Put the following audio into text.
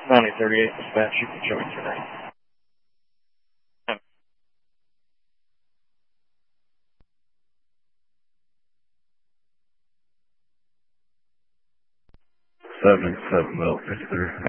9038 dispatch, you can show me tonight. Seven well, Mr.